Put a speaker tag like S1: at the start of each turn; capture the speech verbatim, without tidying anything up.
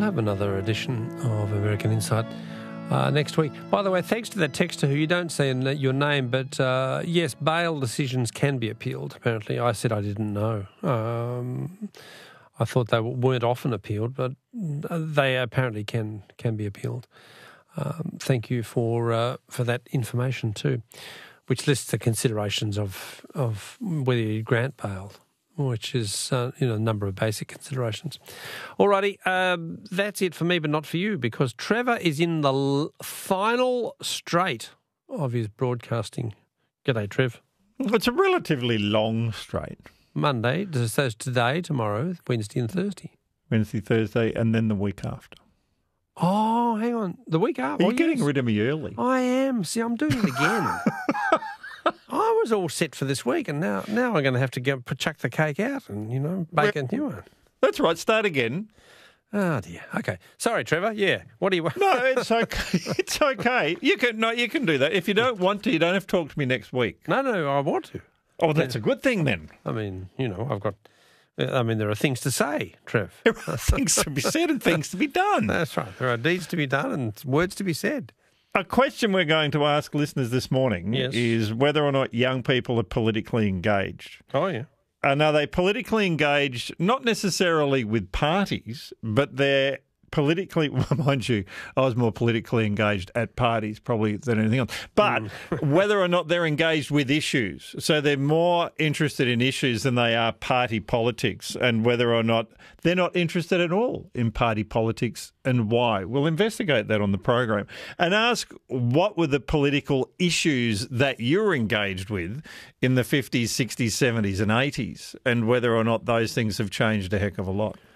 S1: have another edition of American Insight uh, next week. By the way, thanks to that texter who you don't say in your name, but uh, yes, bail decisions can be appealed, apparently. I said I didn't know. Um, I thought they weren't often appealed, but they apparently can can be appealed. Um, thank you for uh, for that information too, which lists the considerations of, of whether you grant bail, which is, uh, you know, a number of basic considerations. Alrighty, um, that's it for me, but not for you, because Trevor is in the l- final straight of his broadcasting. G'day, Trev.
S2: It's a relatively long straight.
S1: Monday, so it's today, tomorrow, Wednesday and Thursday.
S2: Wednesday, Thursday, and then the week after.
S1: Oh, hang on. The week after?
S2: Are you
S1: oh,
S2: getting
S1: yes.
S2: rid of me early?
S1: I am. See, I'm doing it again. I was all set for this week, and now now I'm going to have to go chuck the cake out and, you know, bake a new one.
S2: That's right. Start again.
S1: Oh, dear. Okay. Sorry, Trevor. Yeah. What do you want?
S2: No, it's okay. It's okay. You can no, you can do that. If you don't want to, you don't have to talk to me next week.
S1: No, no, I want to.
S2: Oh, that's a good thing then.
S1: I mean, you know, I've got, I mean, there are things to say, Trev.
S2: There are things to be said and things to be done.
S1: That's right. There are deeds to be done and words to be said.
S2: A question we're going to ask listeners this morning
S1: Yes.
S2: is whether or not young people are politically engaged.
S1: Oh, yeah.
S2: And are they politically engaged, not necessarily with parties, but they're politically, well, mind you, I was more politically engaged at parties probably than anything else, but whether or not they're engaged with issues. So they're more interested in issues than they are party politics, and whether or not they're not interested at all in party politics and why. We'll investigate that on the program and ask what were the political issues that you're engaged with in the fifties, sixties, seventies and eighties, and whether or not those things have changed a heck of a lot.